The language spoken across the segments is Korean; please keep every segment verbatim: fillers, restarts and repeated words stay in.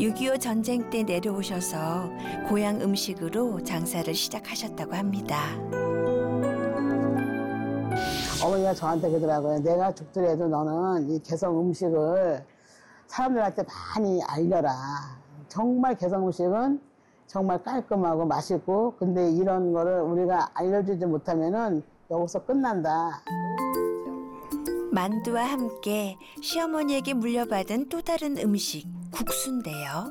육이오 전쟁 때 내려오셔서 고향 음식으로 장사를 시작하셨다고 합니다. 어머니가 저한테 그러더라고요. 내가 죽더라도 너는 이 개성 음식을 사람들한테 많이 알려라. 정말 개성 음식은 정말 깔끔하고 맛있고, 근데 이런 거를 우리가 알려주지 못하면은 여기서 끝난다. 만두와 함께 시어머니에게 물려받은 또 다른 음식, 국수인데요.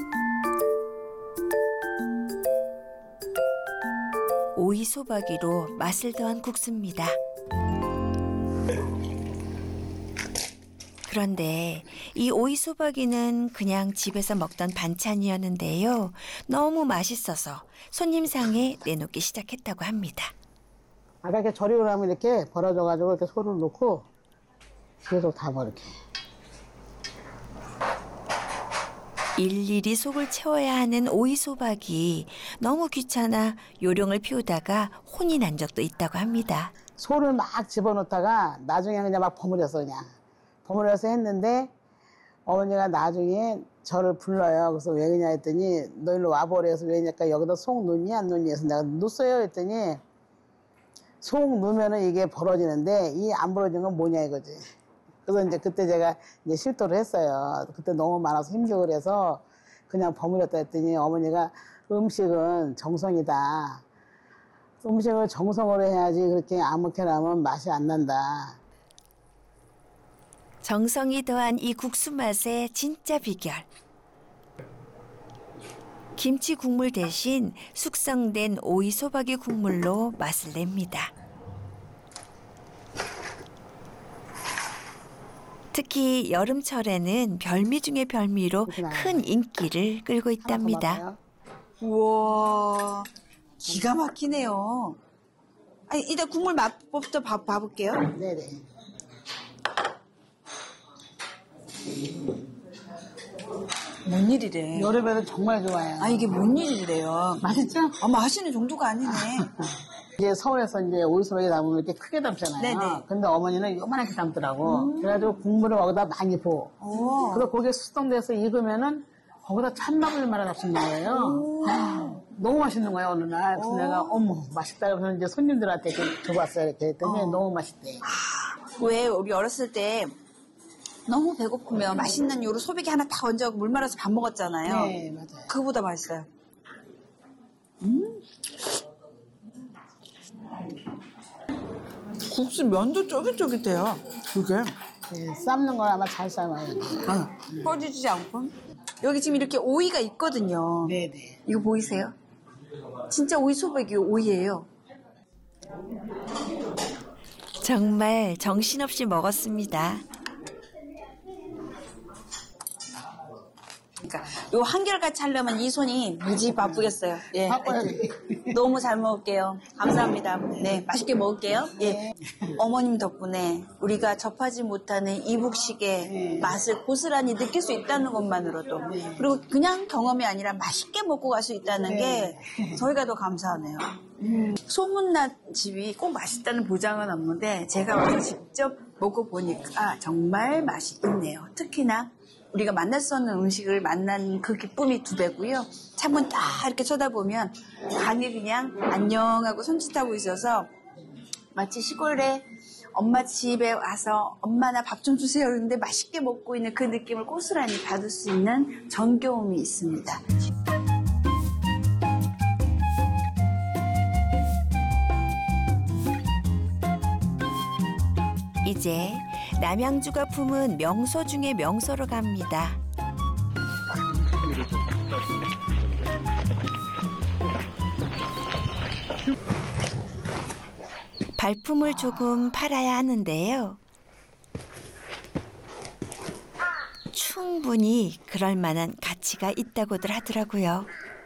오이 소박이로 맛을 더한 국수입니다. 그런데 이 오이 소박이는 그냥 집에서 먹던 반찬이었는데요. 너무 맛있어서 손님상에 내놓기 시작했다고 합니다. 아까 이렇게 절이고 나면 이렇게 벌어져가지고 이렇게 소를 넣고 계속 담아 이렇게. 일일이 속을 채워야 하는 오이 소박이 너무 귀찮아 요령을 피우다가 혼이 난 적도 있다고 합니다. 소를 막 집어넣다가 나중에 그냥 막 버무렸어 그냥. 버무려서 했는데 어머니가 나중에 저를 불러요. 그래서 왜 그러냐 했더니 너 일로 와보래. 해서 왜냐니까 여기다 속 넣니 안 넣니 해서 내가 넣었어요 했더니 속 넣으면은 이게 벌어지는데 이 안 벌어진 건 뭐냐 이거지. 그래서 이제 그때 제가 이제 실토를 했어요. 그때 너무 많아서 힘들고 그래서 그냥 버무렸다 했더니 어머니가 음식은 정성이다. 음식을 정성으로 해야지 그렇게 아무렇게나 하면 맛이 안 난다. 정성이 더한 이 국수 맛의 진짜 비결. 김치 국물 대신 숙성된 오이 소박이 국물로 맛을 냅니다. 특히 여름철에는 별미 중의 별미로 큰 인기를 끌고 있답니다. 우와, 기가 막히네요. 아니, 일단 국물 맛부터 봐, 봐볼게요. 네네. 뭔 일이래? 여름에는 정말 좋아요. 아, 이게 뭔 일이래요? 맛있죠? 아, 마시는 정도가 아니네. 이제 서울에서 이제 오이소박이 담으면 이렇게 크게 담잖아요. 네네. 근데 어머니는 요만하게 담더라고. 음. 그래가지고 국물을 거기다 많이 부어. 오. 그리고 고게 숙성돼서 익으면은 거기다 찬밥을 말아 잡수는 거예요. 아, 너무 맛있는 거예요, 어느 날. 그래서 오. 내가, 어머, 맛있다. 그래서 이제 손님들한테 이렇게 주고 왔어요. 이렇게 했더니 어. 너무 맛있대. 왜 우리 어렸을 때 너무 배고프면 맛있는 요로 소비기 하나 딱 얹어 물 말아서 밥 먹었잖아요. 네, 맞아요. 그거보다 맛있어요. 음. 국수 면도 쫄깃쫄깃해요. 그게. 네, 삶는 걸 아마 잘 삶아요. 응. 퍼지지 않고. 여기 지금 이렇게 오이가 있거든요. 네네. 이거 보이세요? 진짜 오이 소박이 오이예요. 정말 정신없이 먹었습니다. 그러니까 요 한결같이 하려면 이 손이 무지 바쁘겠어요. 예. 바빠요. 너무 잘 먹을게요. 감사합니다. 네, 맛있게 먹을게요. 예. 어머님 덕분에 우리가 접하지 못하는 이북식의 네. 맛을 고스란히 느낄 수 있다는 것만으로도 그리고 그냥 경험이 아니라 맛있게 먹고 갈 수 있다는 네. 게 저희가 더 감사하네요. 음, 소문난 집이 꼭 맛있다는 보장은 없는데 제가 와서 직접 먹어보니까 정말 맛이 있네요. 특히나 우리가 만날 수 없는 음식을 만난 그 기쁨이 두 배고요. 창문 딱 이렇게 쳐다보면 강이 그냥 안녕하고 손짓하고 있어서 마치 시골에 엄마 집에 와서 엄마 나 밥 좀 주세요 그러는데 맛있게 먹고 있는 그 느낌을 고스란히 받을 수 있는 정겨움이 있습니다. 이제 남양주가 품은 명소 중의 명소로 갑니다. 발품을 조금 팔아야 하는데요. 충분히 그럴 만한 가치가 있다고들 하더라고요.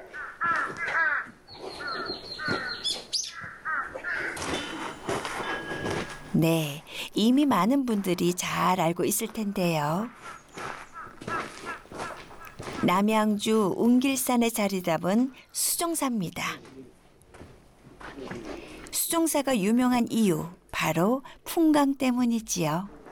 네, 이미 많은 분들이 잘 알고 있을 텐데요. 남양주 웅길산에 자리 잡은 수종사입니다. 수종사가 유명한 이유, 바로 풍광 때문이지요.